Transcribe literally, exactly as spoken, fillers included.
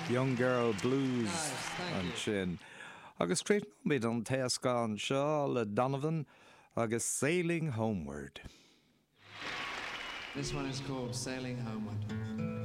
Young Girl Blues Nice, thank an you. sin. Agus straight mid an teascán seo le Donovan agus Sailing Homeward. This one is called Sailing Homeward.